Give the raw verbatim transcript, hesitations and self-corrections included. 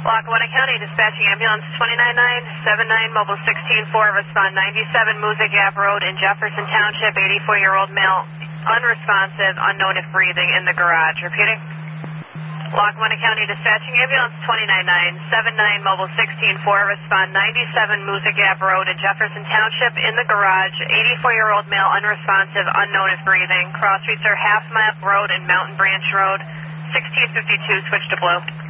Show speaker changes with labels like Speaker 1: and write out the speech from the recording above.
Speaker 1: Lackawanna County, dispatching ambulance twenty-nine nine seven nine, mobile sixteen four, respond ninety-seven Moosa Gap Road in Jefferson Township, eighty-four-year-old male, unresponsive, unknown if breathing, in the garage. Repeating. Lackawanna County, dispatching ambulance twenty-nine nine seven nine, mobile sixteen four, respond ninety-seven Moosa Gap Road in Jefferson Township, in the garage, eighty-four-year-old male, unresponsive, unknown if breathing. Cross streets are Half Mile Road and Mountain Branch Road, sixteen fifty-two, switch to blue.